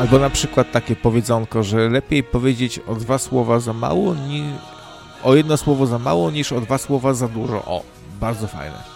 Albo na przykład takie powiedzonko, że lepiej powiedzieć o 2 słowa za mało, o 1 słowo za mało, niż o 2 słowa za dużo. O, bardzo fajne.